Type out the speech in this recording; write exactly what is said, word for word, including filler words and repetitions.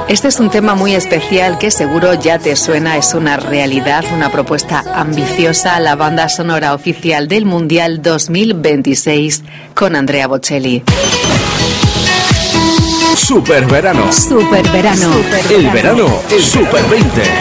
Este es un tema muy especial que seguro ya te suena, es una realidad, una propuesta ambiciosa, la banda sonora oficial del Mundial dos mil veintiséis con Andrea Bocelli. Super verano. Super verano. El verano es Super veinte.